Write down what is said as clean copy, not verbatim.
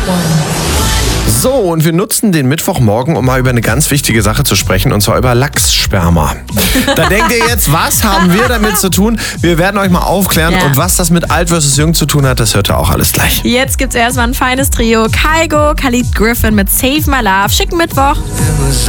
So, und wir nutzen den Mittwochmorgen, um mal über eine ganz wichtige Sache zu sprechen, und zwar über Lachssperma. Da denkt ihr jetzt, was haben wir damit zu tun? Wir werden euch mal aufklären, und was das mit alt versus jung zu tun hat, das hört ihr auch alles gleich. Jetzt gibt's erstmal ein feines Trio. Kygo, Khalid Griffin mit Save My Love. Schicken Mittwoch.